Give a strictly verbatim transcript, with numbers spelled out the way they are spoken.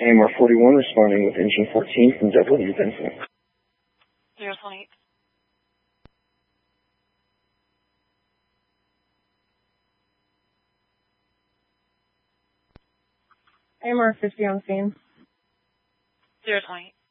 A M R forty-one responding with engine fourteen from W Benson. zero twenty-eight. A M R fifty on scene. zero twenty-eight.